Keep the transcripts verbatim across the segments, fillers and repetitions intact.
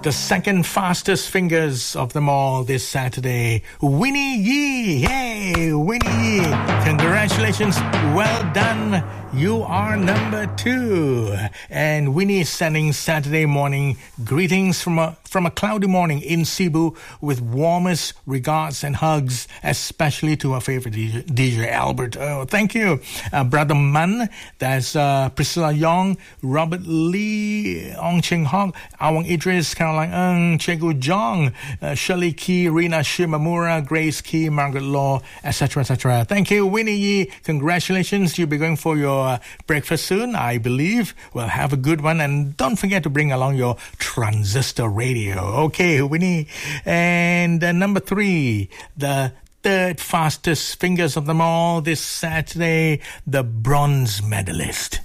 the second fastest fingers of them all this Saturday, Winnie Yee. Hey, Winnie Yee. Congratulations. Well done. You are number two. And Winnie is sending Saturday morning greetings from a, from a cloudy morning in Cebu with warmest regards and hugs, especially to her favorite D J, D J Albert. Oh, thank you. Uh, Brother Man, that's uh, Priscilla Young, Robert Lee, Ong Ching Hok, Awang Idris, Caroline Ng, Chegu Jong, uh, Shirley Key, Rina Shimamura, Grace Key, Margaret Law, et cetera, et cetera. Thank you, Winnie Yee. Congratulations. You'll be going for your uh, breakfast soon, I believe. Well, have a good one. And don't forget to bring along your transistor radio. Okay, Winnie. And uh, number three, the third fastest fingers of them all this Saturday, the bronze medalist.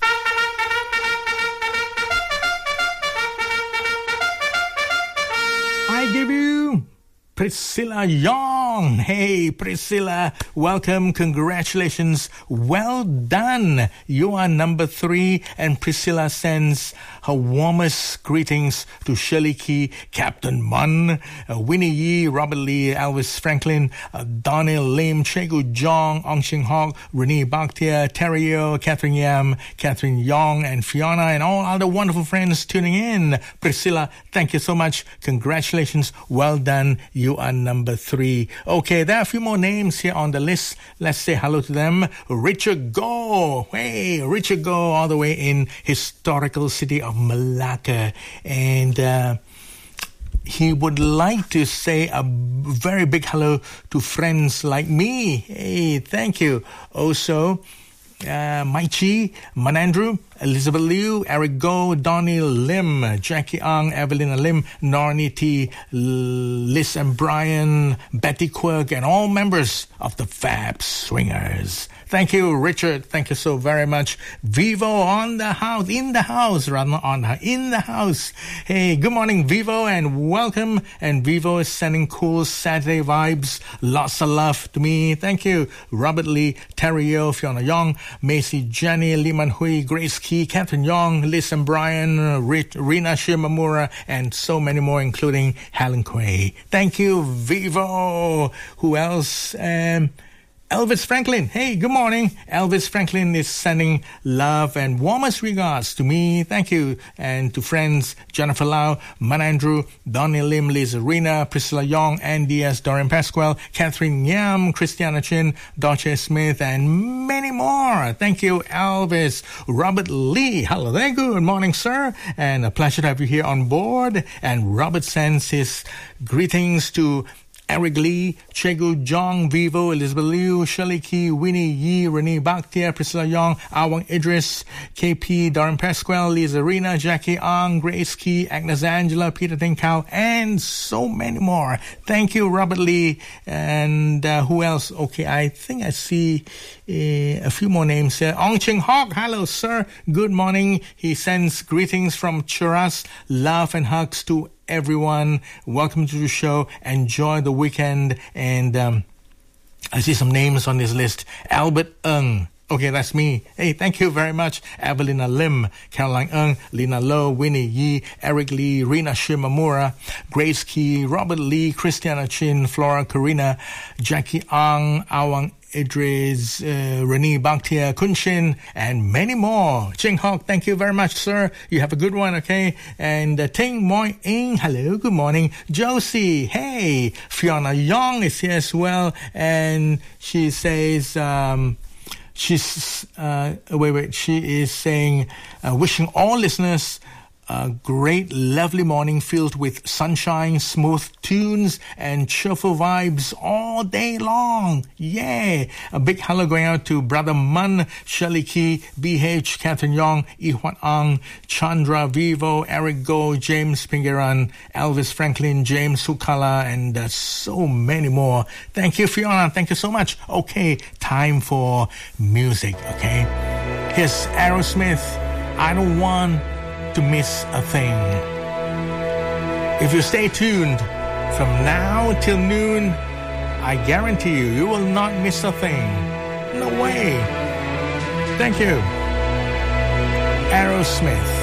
I give you Priscilla Young. Hey, Priscilla, welcome, congratulations, well done. You are number three, and Priscilla sends her warmest greetings to Shirley Key, Captain Mun, uh, Winnie Yee, Robert Lee, Elvis Franklin, uh, Donnell Lim, Chegu Jong, Ong Ching Hok, Renee Bakhtia, Terrio, Catherine Yam, Catherine Yong, and Fiona, and all other wonderful friends tuning in. Priscilla, thank you so much. Congratulations. Well done. You are number three. Okay, there are a few more names here on the list. Let's say hello to them. Richard Go. Hey, Richard Go, all the way in historical city of Malacca. And uh, he would like to say a very big hello to friends like me. Hey, thank you. Also, uh, Mai Chi, Manandrew, Elizabeth Liu, Eric Go, Donnie Lim, Jackie Ang, Evelina Lim, Nornie T, Liz and Brian, Betty Quirk, and all members of the Fab Swingers. Thank you, Richard. Thank you so very much. Vivo on the house, in the house, rather on the, in the house. Hey, good morning, Vivo, and welcome. And Vivo is sending cool Saturday vibes. Lots of love to me. Thank you. Robert Lee, Terrio, Fiona Young, Macy Jenny, Liman Hui, Grace Key, Catherine Young, Liz and Brian, Rich, Rina Shimamura, and so many more, including Helen Quay. Thank you, Vivo. Who else? Um... Elvis Franklin. Hey, good morning. Elvis Franklin is sending love and warmest regards to me. Thank you. And to friends Jennifer Lau, Man Andrew, Donnie Lim, Liz Arena, Priscilla Young, Andy S., Dorian Pasquale, Catherine Yam, Christiana Chin, Dorche Smith, and many more. Thank you, Elvis. Robert Lee. Hello there. Good morning, sir. And a pleasure to have you here on board. And Robert sends his greetings to Eric Lee, Chegu Jong, Vivo, Elizabeth Liu, Shirley Key, Winnie Yee, Renee Bakhtia, Priscilla Young, Awang Idris, K P, Darren Pasquale, Lisa Rina, Jackie Ang, Grace Key, Agnes Angela, Peter Tinkau, and so many more. Thank you, Robert Lee. And uh, who else? Okay, I think I see uh, a few more names here. Ong Ching Hok, hello, sir. Good morning. He sends greetings from Churas, love and hugs to everyone. Welcome to the show. Enjoy the weekend. And um, I see some names on this list. Albert Ng. Okay, that's me. Hey, thank you very much. Evelina Lim, Caroline Ng, Lina Low, Winnie Yee, Eric Lee, Rina Shimamura, Grace Key, Robert Lee, Christiana Chin, Flora Karina, Jackie Ang, Awang Idris, uh, Renee Bakhtia, Kunshin, and many more. Ching Hok, thank you very much, sir. You have a good one, okay? And uh, Ting Moi Ing, hello, good morning. Josie, hey. Fiona Young is here as well, and she says, um, she's, uh, wait, wait, she is saying, uh, wishing all listeners a great, lovely morning filled with sunshine, smooth tunes, and cheerful vibes all day long. Yeah! A big hello going out to Brother Mun, Shirley Key, B H, Catherine Yong, Ihwan Ang, Chandra Vivo, Eric Go, James Pingeran, Elvis Franklin, James Sukala, and uh, so many more. Thank you, Fiona. Thank you so much. Okay, time for music, okay? Here's Aerosmith. I don't want to miss a thing. If you stay tuned from now till noon, I guarantee you, you will not miss a thing. No way. Thank you. Aerosmith.